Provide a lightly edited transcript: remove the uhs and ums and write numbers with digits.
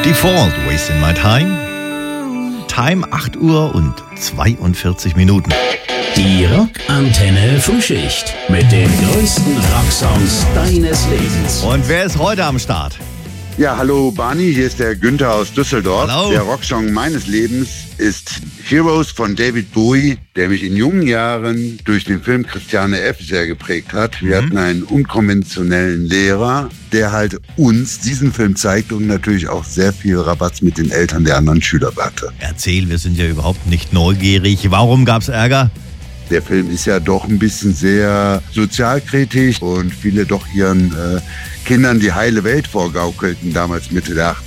Default, Wasting My Time. Time 8 Uhr und 42 Minuten. Die Rockantenne Frühschicht mit den größten Rocksongs deines Lebens. Und wer ist heute am Start? Ja, hallo Barney, hier ist der Günther aus Düsseldorf. Hallo. Der Rocksong meines Lebens ist Heroes von David Bowie, der mich in jungen Jahren durch den Film Christiane F. sehr geprägt hat. Wir hatten einen unkonventionellen Lehrer, der halt uns diesen Film zeigte und natürlich auch sehr viel Rabatz mit den Eltern der anderen Schüler hatte. Erzähl, wir sind ja überhaupt nicht neugierig. Warum gab's Ärger? Der Film ist ja doch ein bisschen sehr sozialkritisch und viele doch ihren Kindern die heile Welt vorgaukelten, damals Mitte der